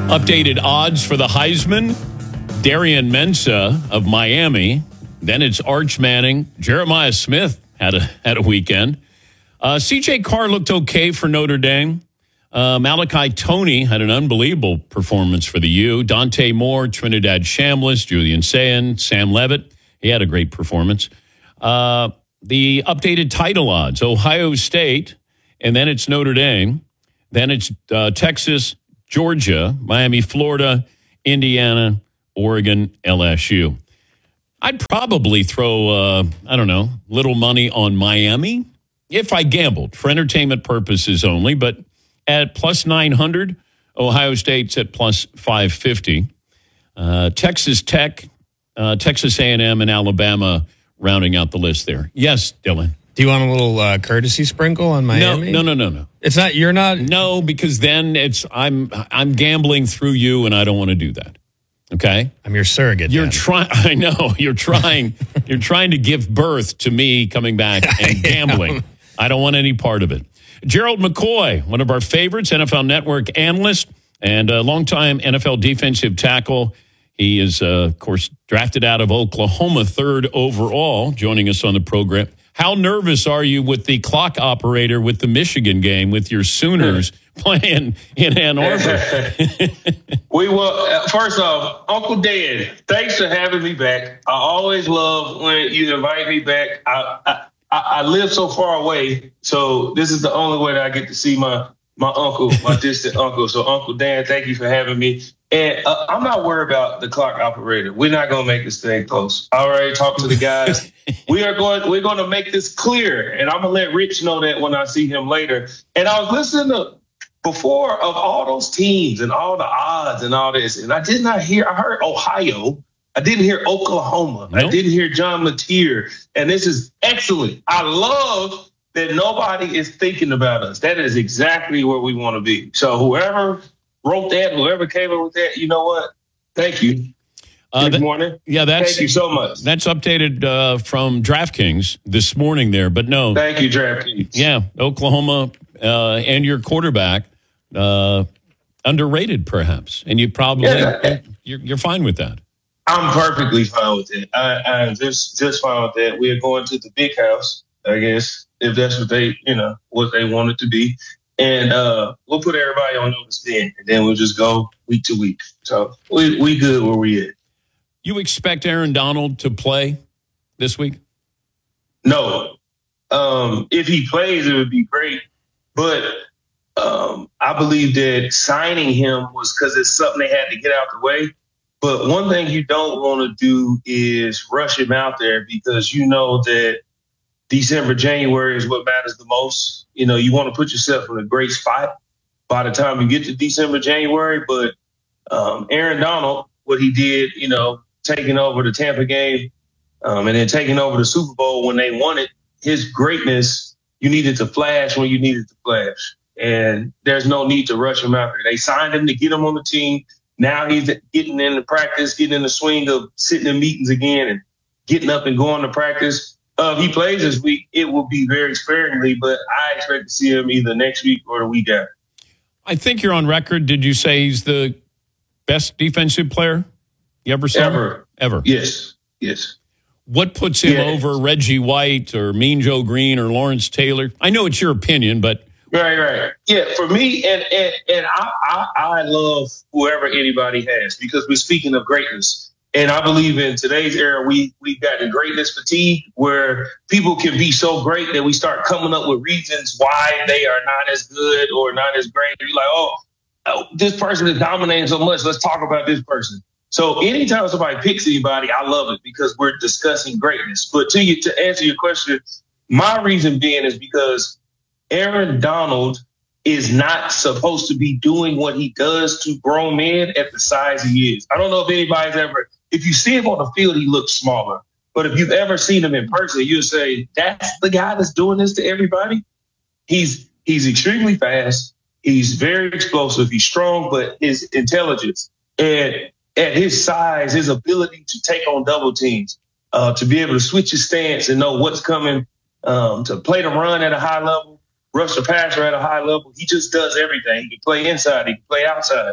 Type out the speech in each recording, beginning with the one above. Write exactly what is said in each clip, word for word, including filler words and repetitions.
Updated odds for the Heisman. Darian Mensah of Miami. Then it's Arch Manning. Jeremiah Smith had a had a weekend. Uh, C J Carr looked okay for Notre Dame. Uh, Malachi Toney had an unbelievable performance for the U. Dante Moore, Trinidad Shambliss, Julian Sayin, Sam Levitt. He had a great performance. Uh, the updated title odds. Ohio State, and then it's Notre Dame. Then it's uh, Texas, Georgia, Miami, Florida, Indiana, Oregon, L S U. I'd probably throw, uh, I don't know, little money on Miami if I gambled for entertainment purposes only. But at plus nine hundred, Ohio State's at plus five fifty. Uh, Texas Tech, uh, Texas A and M, and Alabama rounding out the list there. Yes, Dylan. Do you want a little uh, courtesy sprinkle on Miami? No, no, no, no, no. It's not. You're not. No, because then it's I'm I'm gambling through you, and I don't want to do that. Okay, I'm your surrogate. You're trying. I know you're trying. You're trying to give birth to me coming back and gambling. I don't want any part of it. Gerald McCoy, one of our favorites, N F L Network analyst and a longtime N F L defensive tackle. He is, uh, of course, drafted out of Oklahoma, third overall, joining us on the program. How nervous are you with the clock operator with the Michigan game with your Sooners playing in Ann Arbor? we will. Uh, first off, Uncle Dan, thanks for having me back. I always love when you invite me back. I, I I, I live so far away, so this is the only way that I get to see my my uncle, my distant uncle. So, Uncle Dan, thank you for having me. And uh, I'm not worried about the clock operator. We're not going to make this thing close. I already talked to the guys. we are going. We're going to make this clear, and I'm going to let Rich know that when I see him later. And I was listening to before of all those teams and all the odds and all this, and I did not hear. I heard Ohio. I didn't hear Oklahoma. Nope. I didn't hear John Mateer. And this is excellent. I love that nobody is thinking about us. That is exactly where we want to be. So whoever wrote that, whoever came up with that, you know what? Thank you. Uh, Good that, morning. Yeah, that's thank you so much. That's updated uh, from DraftKings this morning there, but no. Thank you, DraftKings. Yeah, Oklahoma uh, and your quarterback uh, underrated, perhaps, and you probably yeah. you're, you're fine with that. I'm perfectly fine with it. I, I'm just just fine with that. We are going to the big house, I guess, if that's what they, you know, what they want it to be. And uh, we'll put everybody on notice then, and then we'll just go week to week. So we we good where we at. You expect Aaron Donald to play this week? No. Um, if he plays, it would be great. But um, I believe that signing him was because it's something they had to get out the way. But one thing you don't want to do is rush him out there because you know that December, January is what matters the most. You know, you want to put yourself in a great spot by the time you get to December, January. But um, Aaron Donald, what he did, you know, taking over the Tampa game um, and then taking over the Super Bowl when they won it, his greatness, you needed to flash when you needed to flash. And there's no need to rush him out there. They signed him to get him on the team. Now he's getting into practice, getting in the swing of sitting in meetings again and getting up and going to practice. Uh, if he plays this week, it will be very sparingly, but I expect to see him either next week or the week after. I think you're on record. Did you say he's the best defensive player you ever saw? Ever. Ever. Yes. Yes. What puts him yeah. over Reggie White or Mean Joe Green or Lawrence Taylor? I know it's your opinion, but. Right, right. Yeah, for me, and and, and I, I, I love whoever anybody has because we're speaking of greatness. And I believe in today's era, we, we've got the greatness fatigue where people can be so great that we start coming up with reasons why they are not as good or not as great. You're like, oh, oh, this person is dominating so much. Let's talk about this person. So anytime somebody picks anybody, I love it because we're discussing greatness. But to you, to answer your question, my reason being is because Aaron Donald is not supposed to be doing what he does to grown men at the size he is. I don't know if anybody's ever, if you see him on the field, he looks smaller. But if you've ever seen him in person, you'll say, that's the guy that's doing this to everybody. He's he's extremely fast. He's very explosive. He's strong, but his intelligence and at his size, his ability to take on double teams, uh, to be able to switch his stance and know what's coming, um, to play the run at a high level, rush the passer at a high level. He just does everything. He can play inside. He can play outside.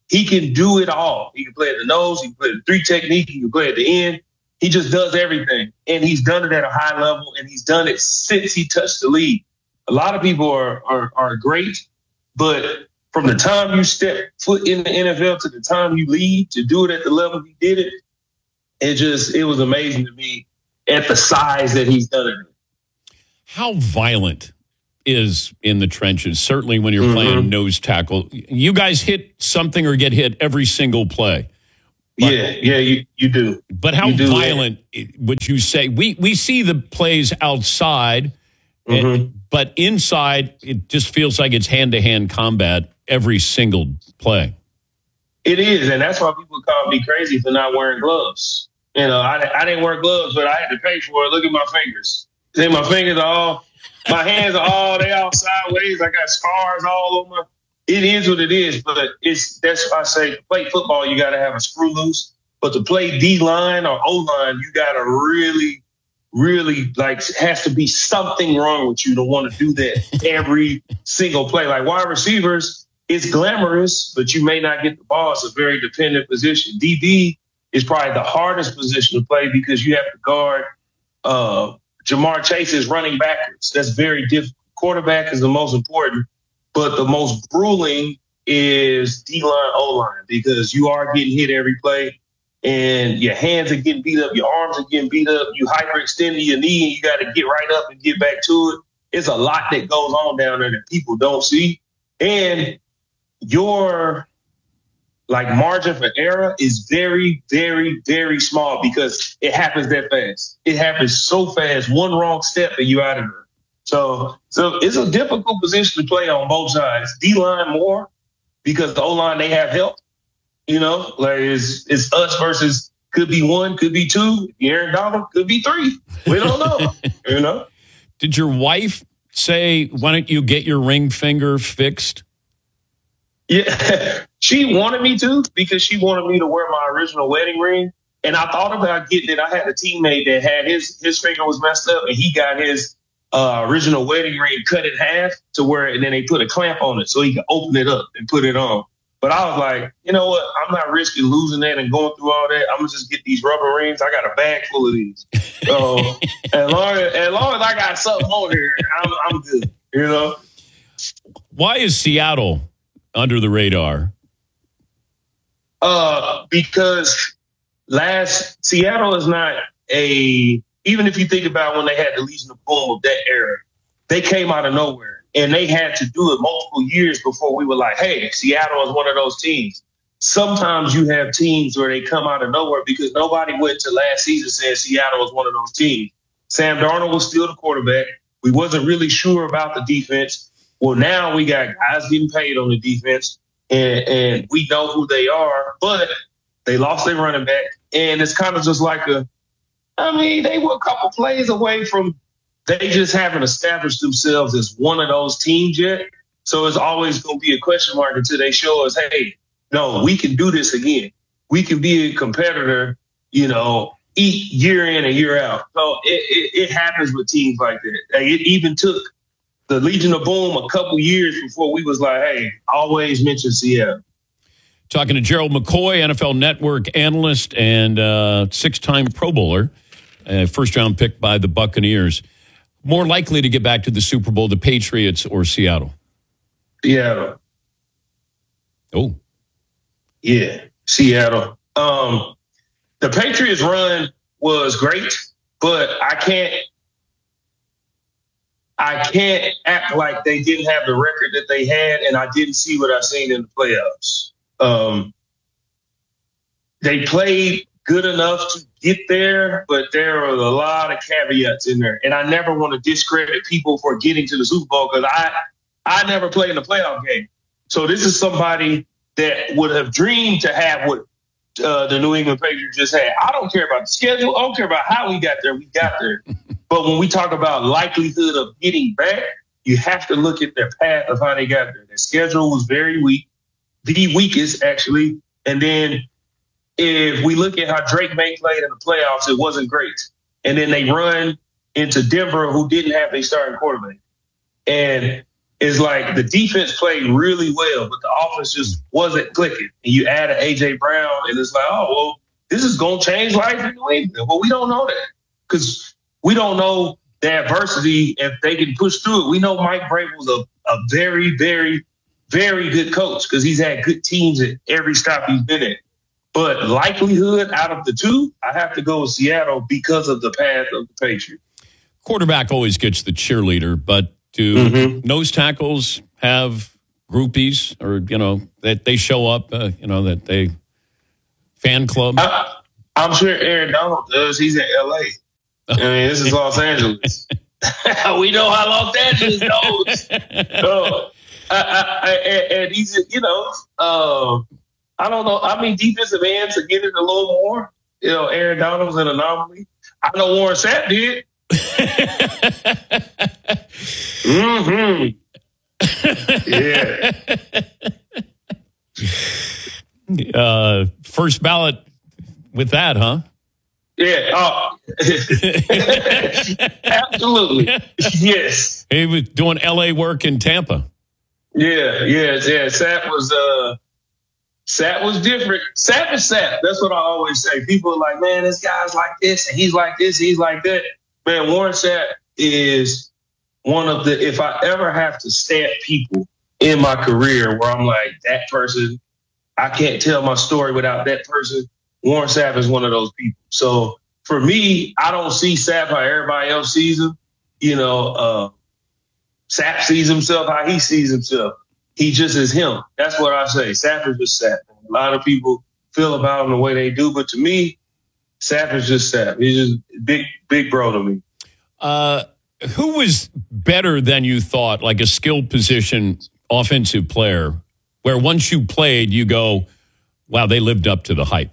he can do it all. He can play at the nose. He can play the three technique. He can play at the end. He just does everything. And he's done it at a high level, and he's done it since he touched the league. A lot of people are are, are great, but from the time you step foot in the N F L to the time you leave to do it at the level he did it, it just, it was amazing to me at the size that he's done it. How violent is in the trenches, certainly when you're mm-hmm. playing nose tackle? You guys hit something or get hit every single play. But, yeah, yeah, you, you do. But how do, violent yeah. would you say? We, we see the plays outside, mm-hmm. and, but inside, it just feels like it's hand-to-hand combat every single play. It is, and that's why people call me crazy for not wearing gloves. You know, I, I didn't wear gloves, but I had to pay for it. Look at my fingers. See, my fingers are all, my hands are all, they all sideways. I got scars all over my, it is what it is, but it's, that's why I say to play football, you got to have a screw loose. But to play D-line or O-line, you got to really, really, like, has to be something wrong with you to want to do that every single play. Like wide receivers, it's glamorous, but you may not get the ball. It's a very dependent position. D B is probably the hardest position to play because you have to guard uh, Jamar Chase is running backwards. That's very difficult. Quarterback is the most important, but the most grueling is D-line, O-line, because you are getting hit every play, and your hands are getting beat up, your arms are getting beat up, you hyperextending your knee, and you got to get right up and get back to it. It's a lot that goes on down there that people don't see. And your like margin for error is very, very, very small because it happens that fast. It happens so fast. One wrong step and you're out of there. So, so it's a difficult position to play on both sides. D-line more because the O-line, they have help. You know, like it's, it's us versus could be one, could be two. Aaron Donald could be three. We don't know. You know. Did your wife say, "Why don't you get your ring finger fixed"? Yeah, she wanted me to because she wanted me to wear my original wedding ring. And I thought about getting it. I had a teammate that had his his finger was messed up, and he got his uh, original wedding ring cut in half to where, and then they put a clamp on it so he could open it up and put it on. But I was like, you know what? I'm not risking losing that and going through all that. I'm gonna just get these rubber rings. I got a bag full of these. So as long as, as long as I got something on here, I'm, I'm good. You know. Why is Seattle under the radar? Uh, because last Seattle is not a, even if you think about when they had the Legion of Boom of that era, they came out of nowhere and they had to do it multiple years before we were like, hey, Seattle is one of those teams. Sometimes you have teams where they come out of nowhere because nobody went to last season saying Seattle was one of those teams. Sam Darnold was still the quarterback. We wasn't really sure about the defense. Well, now we got guys getting paid on the defense, and, and we know who they are, but they lost their running back. And it's kind of just like a, I mean, they were a couple plays away from, they just haven't established themselves as one of those teams yet. So it's always going to be a question mark until they show us, hey, no, we can do this again. We can be a competitor, you know, eat year in and year out. So it, it, it happens with teams like that. Like it even took the Legion of Boom a couple years before we was like, hey, always mention Seattle. Talking to Gerald McCoy, N F L Network analyst and uh, six-time Pro Bowler, uh, first-round pick by the Buccaneers. More likely to get back to the Super Bowl, the Patriots or Seattle? Seattle. Oh. Yeah, Seattle. Um, the Patriots run was great, but I can't I can't act like they didn't have the record that they had, and I didn't see what I seen in the playoffs. Um, they played good enough to get there, but there are a lot of caveats in there. And I never want to discredit people for getting to the Super Bowl because I, I never played in a playoff game. So this is somebody that would have dreamed to have what uh, the New England Patriots just had. I don't care about the schedule. I don't care about how we got there. We got there. But when we talk about likelihood of getting back, you have to look at their path of how they got there. Their schedule was very weak, the weakest actually. And then if we look at how Drake May played in the playoffs, it wasn't great. And then they run into Denver, who didn't have their starting quarterback. And is like the defense played really well, but the offense just wasn't clicking. And you add an A J Brown, and it's like, oh, well, this is going to change life in New England. Well, we don't know that because we don't know the adversity if they can push through it. We know Mike Vrabel's a, a very, very, very good coach because he's had good teams at every stop he's been at. But likelihood out of the two, I have to go with Seattle because of the path of the Patriots. Quarterback always gets the cheerleader, but do mm-hmm. nose tackles have groupies or, you know, that they show up, uh, you know, that they fan club? I, I'm sure Aaron Donald does. He's in L A. I mean, this is Los Angeles. We know how Los Angeles goes. So, I, I, I, and he's, you know, uh, I don't know. I mean, defensive ends are getting a little more. You know, Aaron Donald's an anomaly. I know Warren Sapp did. mm-hmm. Yeah. Uh, first ballot with that, huh? Yeah. Oh. Absolutely. Yes. He was doing L A work in Tampa. Yeah. Yes. Yeah. Sapp was. Uh, Sapp was different. Sapp is Sapp. That's what I always say. People are like, man, this guy's like this, and he's like this, he's like that. Man, Warren Sapp is one of the, if I ever have to stamp people in my career where I'm like, that person, I can't tell my story without that person, Warren Sapp is one of those people. So for me, I don't see Sapp how everybody else sees him. You know, uh, Sapp sees himself how he sees himself. He just is him. That's what I say. Sapp is just Sapp. A lot of people feel about him the way they do, but to me, Sapp is just Sapp. He's just big, big bro to me. Uh, who was better than you thought, like a skill position offensive player, where once you played, you go, wow, they lived up to the hype?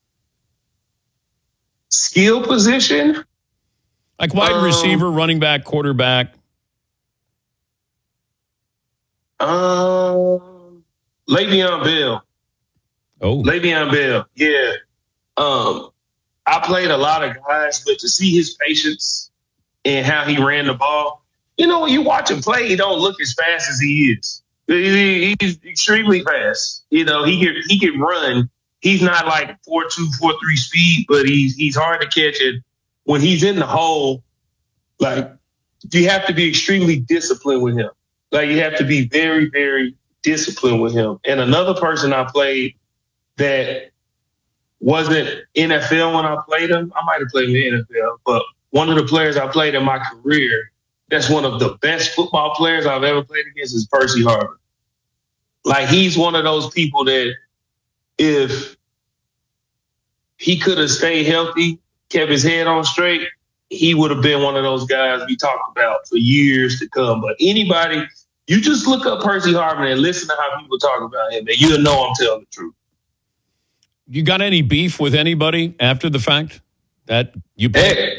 Skill position? Like wide um, receiver, running back, quarterback. Um, Le'Veon Bell. Oh, Le'Veon Bell. Yeah. Um, I played a lot of guys, but to see his patience and how he ran the ball, you know, when you watch him play, he don't look as fast as he is. He, he's extremely fast. You know, he can he can run. He's not like four two, four three speed, but he's he's hard to catch it. When he's in the hole, like you have to be extremely disciplined with him. Like you have to be very, very disciplined with him. And another person I played that wasn't N F L when I played him, I might have played in the N F L, but one of the players I played in my career, that's one of the best football players I've ever played against, is Percy Harvin. Like he's one of those people that if he could have stayed healthy, kept his head on straight, he would have been one of those guys we talked about for years to come. But anybody, you just look up Percy Harvin and listen to how people talk about him, and you'll know I'm telling the truth. You got any beef with anybody after the fact that you hey,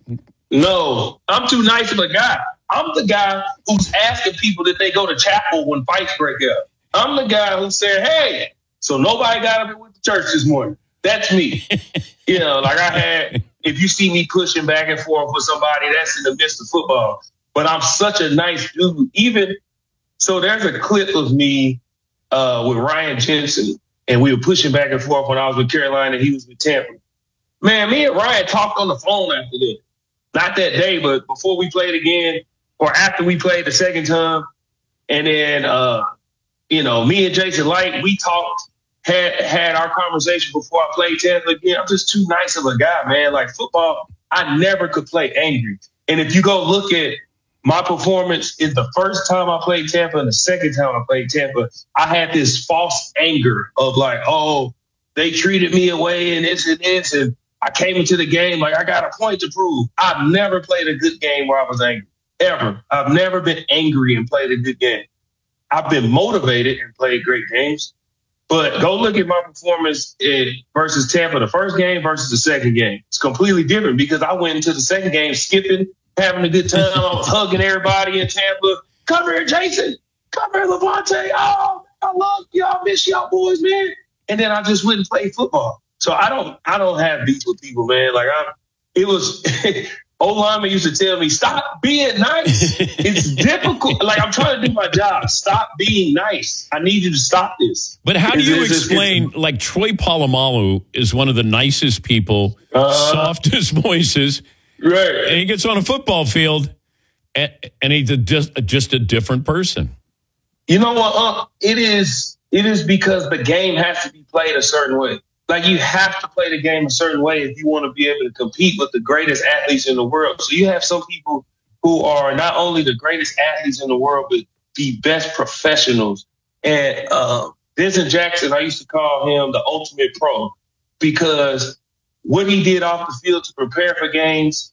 no, I'm too nice of a guy. I'm the guy who's asking people that they go to chapel when fights break out. I'm the guy who said, hey, so nobody got up and went to church this morning. That's me. You know, like I had, if you see me pushing back and forth with somebody, that's in the midst of football. But I'm such a nice dude. Even, so there's a clip of me uh, with Ryan Jensen, and we were pushing back and forth when I was with Carolina and he was with Tampa. Man, me and Ryan talked on the phone after that. Not that day, but before we played again or after we played the second time. And then, uh, you know, me and Jason Light, we talked, had had our conversation before I played Tampa again. I'm just too nice of a guy, man. Like football, I never could play angry. And if you go look at my performance in the first time I played Tampa and the second time I played Tampa, I had this false anger of like, oh, they treated me away and this and this. And I came into the game like I got a point to prove. I've never played a good game where I was angry, ever. I've never been angry and played a good game. I've been motivated and played great games. But go look at my performance in, versus Tampa, the first game versus the second game. It's completely different because I went into the second game skipping, having a good time. I was hugging everybody in Tampa. Come here, Jason. Come here, Levante. Oh, I love y'all. Miss y'all boys, man. And then I just went and played football. So I don't, I don't have beef with people, man. Like I, it was, old lineman used to tell me, stop being nice. It's difficult. Like, I'm trying to do my job. Stop being nice. I need you to stop this. But how do It's- you it's- explain, it's- like, Troy Polamalu is one of the nicest people, Uh, softest voices, Right. and he gets on a football field, and, and he's a, just, just a different person. You know what? Uh, it is. It is because the game has to be played a certain way. Like, you have to play the game a certain way if you want to be able to compete with the greatest athletes in the world. So you have some people who are not only the greatest athletes in the world, but the best professionals. And uh, Vincent Jackson, I used to call him the ultimate pro because what he did off the field to prepare for games,